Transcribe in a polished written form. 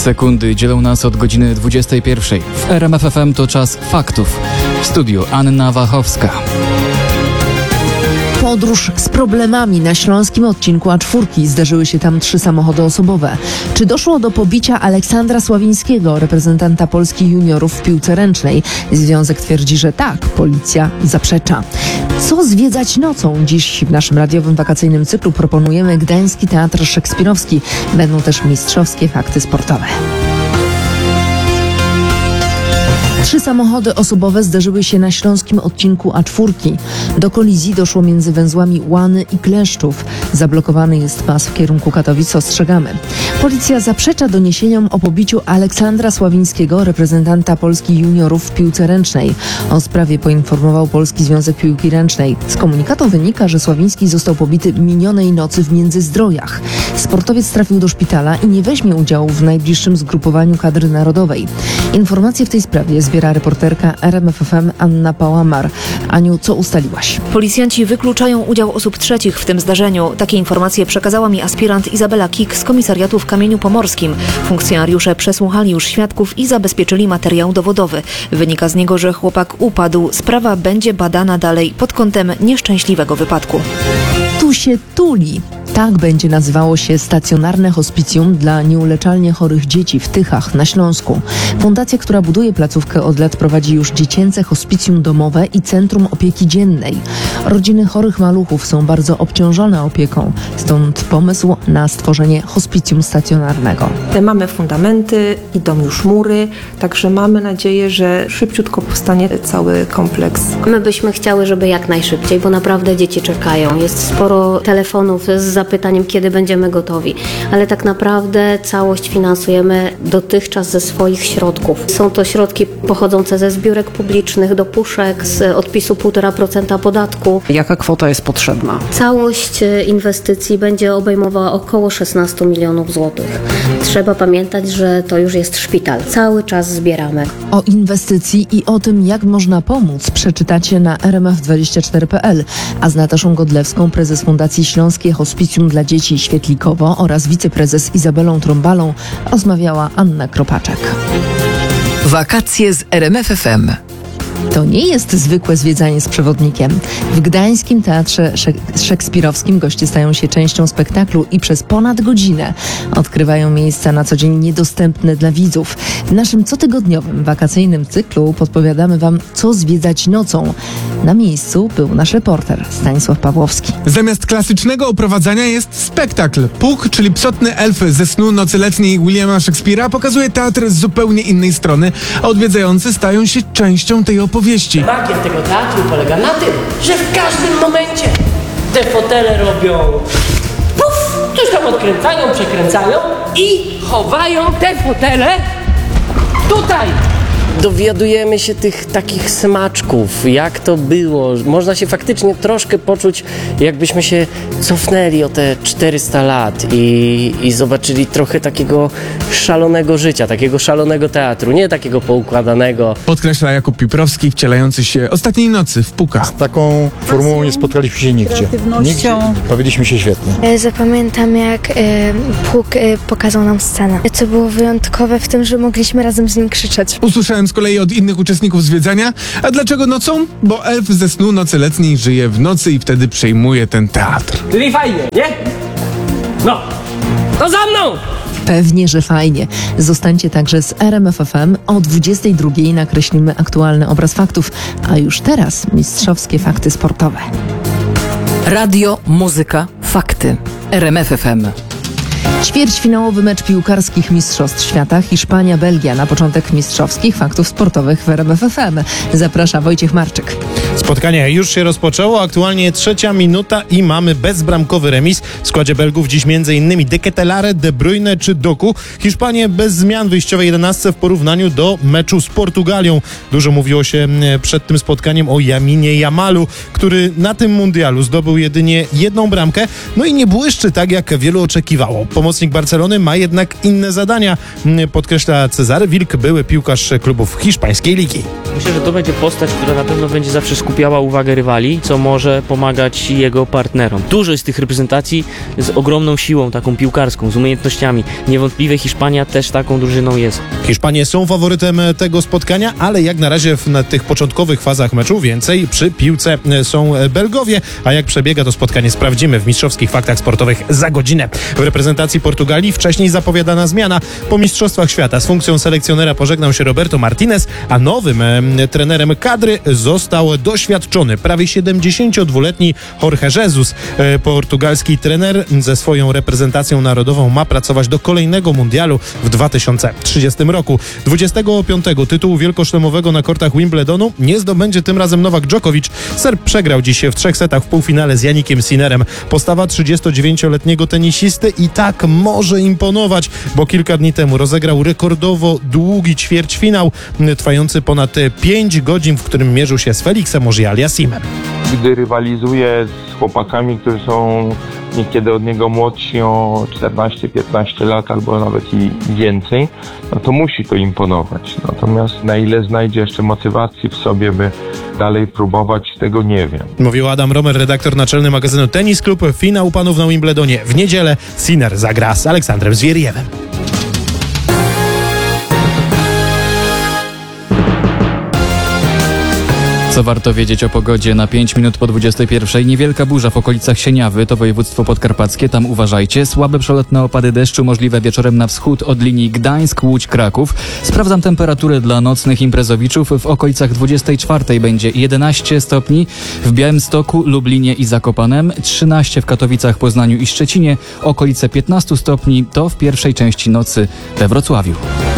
Sekundy dzielą nas od godziny 21. W RMF FM to czas faktów. W studiu Anna Wachowska. Podróż z problemami na śląskim odcinku A4. Zdarzyły się tam 3 samochody osobowe. Czy doszło do pobicia Aleksandra Sławińskiego, reprezentanta Polski juniorów w piłce ręcznej? Związek twierdzi, że tak, policja zaprzecza. Co zwiedzać nocą? Dziś w naszym radiowym wakacyjnym cyklu proponujemy Gdański Teatr Szekspirowski. Będą też mistrzowskie fakty sportowe. 3 samochody osobowe zdarzyły się na śląskim odcinku A4. Do kolizji doszło między węzłami Łany i Kleszczów. Zablokowany jest pas w kierunku Katowic, ostrzegamy. Policja zaprzecza doniesieniom o pobiciu Aleksandra Sławińskiego, reprezentanta Polski juniorów w piłce ręcznej. O sprawie poinformował Polski Związek Piłki Ręcznej. Z komunikatu wynika, że Sławiński został pobity minionej nocy w Międzyzdrojach. Sportowiec trafił do szpitala i nie weźmie udziału w najbliższym zgrupowaniu kadry narodowej. Informacje w tej sprawie zbiera reporterka RMF FM Anna Pałamar. Aniu, co ustaliłaś? Policjanci wykluczają udział osób trzecich w tym zdarzeniu. Takie informacje przekazała mi aspirant Izabela Kik z komisariatu w Kamieniu Pomorskim. Funkcjonariusze przesłuchali już świadków i zabezpieczyli materiał dowodowy. Wynika z niego, że chłopak upadł. Sprawa będzie badana dalej pod kątem nieszczęśliwego wypadku. Tu się tuli. Tak będzie nazywało się stacjonarne hospicjum dla nieuleczalnie chorych dzieci w Tychach na Śląsku. Fundacja, która buduje placówkę od lat, prowadzi już dziecięce hospicjum domowe i centrum opieki dziennej. Rodziny chorych maluchów są bardzo obciążone opieką, stąd pomysł na stworzenie hospicjum stacjonarnego. Mamy fundamenty, idą już mury, także mamy nadzieję, że szybciutko powstanie cały kompleks. My byśmy chciały, żeby jak najszybciej, bo naprawdę dzieci czekają. Jest sporo telefonów z zapytaniem, kiedy będziemy gotowi, ale tak naprawdę całość finansujemy dotychczas ze swoich środków. Są to środki pochodzące ze zbiórek publicznych, dopuszek, z odpisu 1,5% podatku. Jaka kwota jest potrzebna? Całość inwestycji będzie obejmowała około 16 milionów złotych. Trzeba pamiętać, że to już jest szpital. Cały czas zbieramy. O inwestycji i o tym, jak można pomóc, przeczytacie na rmf24.pl, a z Nataszą Godlewską, prezes Fundacji Śląskie Hospicjum dla Dzieci Świetlikowo oraz wiceprezes Izabelą Trąbalą rozmawiała Anna Kropaczek. Wakacje z RMF FM. To nie jest zwykłe zwiedzanie z przewodnikiem. W Gdańskim Teatrze Szekspirowskim goście stają się częścią spektaklu i przez ponad godzinę odkrywają miejsca na co dzień niedostępne dla widzów. W naszym cotygodniowym wakacyjnym cyklu podpowiadamy Wam, co zwiedzać nocą. Na miejscu był nasz reporter Stanisław Pawłowski. Zamiast klasycznego oprowadzania jest spektakl. Puk, czyli psotny elf ze snu nocy letniej Williama Shakespeare'a, pokazuje teatr z zupełnie innej strony, a odwiedzający stają się częścią tej opowieści. Magia tego teatru polega na tym, że w każdym momencie te fotele robią puf, coś tam odkręcają, przekręcają i chowają te fotele tutaj. Dowiadujemy się tych takich smaczków, jak to było. Można się faktycznie troszkę poczuć, jakbyśmy się cofnęli o te 400 lat i zobaczyli trochę takiego szalonego życia, takiego szalonego teatru, nie takiego poukładanego. Podkreśla Jakub Piprowski, wcielający się ostatniej nocy w Puka. Z taką formułą nie spotkaliśmy się nigdzie. Nigdzie. Bawiliśmy się świetnie. Zapamiętam, jak Puk pokazał nam scenę, co było wyjątkowe w tym, że mogliśmy razem z nim krzyczeć. Usłyszałem z kolei od innych uczestników zwiedzania. A dlaczego nocą? Bo elf ze snu nocy letniej żyje w nocy i wtedy przejmuje ten teatr. Czyli fajnie, nie? No, to za mną! Pewnie, że fajnie. Zostańcie także z RMF FM. O 22:00 nakreślimy aktualny obraz faktów, a już teraz mistrzowskie fakty sportowe. Radio, muzyka, fakty. RMF FM. Ćwierćfinałowy mecz piłkarskich Mistrzostw Świata Hiszpania-Belgia. Na początek mistrzowskich faktów sportowych w RMF FM. Zaprasza Wojciech Marczyk. Spotkanie już się rozpoczęło, aktualnie 3. minuta i mamy bezbramkowy remis. W składzie Belgów dziś m.in. De Ketelaere, De Bruyne czy Doku. Hiszpanie bez zmian w wyjściowej 11 w porównaniu do meczu z Portugalią. Dużo mówiło się przed tym spotkaniem o Yaminie Yamalu, który na tym mundialu zdobył jedynie 1 bramkę, no i nie błyszczy tak, jak wielu oczekiwało. Pomocnik pomocnik Barcelony, ma jednak inne zadania, podkreśla Cezary Wilk, były piłkarz klubów hiszpańskiej ligi. Myślę, że to będzie postać, która na pewno będzie zawsze skupiała uwagę rywali, co może pomagać jego partnerom. Dużo jest tych reprezentacji z ogromną siłą, taką piłkarską, z umiejętnościami. Niewątpliwie Hiszpania też taką drużyną jest. Hiszpanie są faworytem tego spotkania, ale jak na razie na tych początkowych fazach meczu więcej przy piłce są Belgowie, a jak przebiega to spotkanie sprawdzimy w mistrzowskich faktach sportowych za godzinę. W reprezentacji Portugalii wcześniej zapowiadana zmiana. Po Mistrzostwach Świata z funkcją selekcjonera pożegnał się Roberto Martinez, a nowym trenerem kadry został doświadczony, prawie 72-letni Jorge Jesus. Portugalski trener ze swoją reprezentacją narodową ma pracować do kolejnego mundialu w 2030 roku. 25. tytułu wielkoszlemowego na kortach Wimbledonu nie zdobędzie tym razem Nowak Djokovic. Serb przegrał dziś w 3 setach w półfinale z Janikiem Sinnerem. Postawa 39-letniego tenisisty i tak może imponować, bo kilka dni temu rozegrał rekordowo długi ćwierćfinał, trwający ponad 5 godzin, w którym mierzył się z Felixem Auger-Aliassimem. Gdy rywalizuje z chłopakami, którzy są niekiedy od niego młodsi o 14-15 lat albo nawet i więcej, no to musi to imponować. Natomiast na ile znajdzie jeszcze motywacji w sobie, by dalej próbować, tego nie wiem. Mówił Adam Romer, redaktor naczelny magazynu Tenis Klub. Finał panów na Wimbledonie w niedzielę. Sinner zagra z Aleksandrem Zwieriewem. Co warto wiedzieć o pogodzie na 5 minut po 21? Niewielka burza w okolicach Sieniawy, to województwo podkarpackie, tam uważajcie. Słabe przelotne opady deszczu możliwe wieczorem na wschód od linii Gdańsk, Łódź, Kraków. Sprawdzam temperatury dla nocnych imprezowiczów. W okolicach 24 będzie 11 stopni, w Białymstoku, Lublinie i Zakopanem, 13 w Katowicach, Poznaniu i Szczecinie, okolice 15 stopni to w pierwszej części nocy we Wrocławiu.